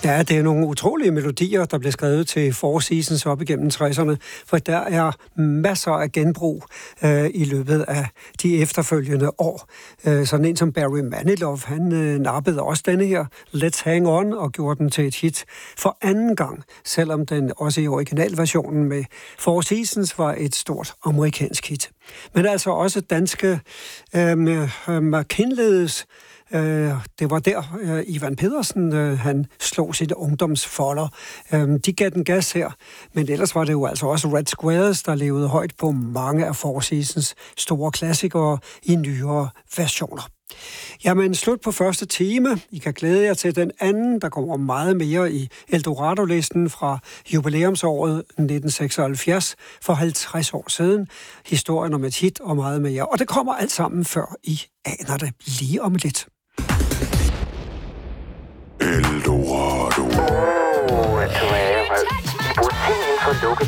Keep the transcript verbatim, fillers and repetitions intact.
Ja, det er nogle utrolige melodier, der blev skrevet til Four Seasons op igennem tresserne, for der er masser af genbrug øh, i løbet af de efterfølgende år. Øh, sådan en som Barry Manilow, han øh, nappede også denne her Let's Hang On og gjorde den til et hit for anden gang, selvom den også i originalversionen med Four Seasons var et stort amerikansk hit. Men altså også danske øh, McKinleys. Øh, det var der, øh, Ivan Pedersen, øh, han slog sit ungdomsfolder. Øh, de gav den gas her, men ellers var det jo altså også Red Squares, der levede højt på mange af Four Seasons store klassikere i nyere versioner. Jamen, slut på første time. I kan glæde jer til den anden, der kommer meget mere i Eldorado-listen fra jubilæumsåret nitten seksoghalvfjerds for halvtreds år siden. Historien om et hit og meget mere. Og det kommer alt sammen, før I aner det lige om lidt. Eldorado. Åh, oh, jeg tror, jeg var i butikken for lukket.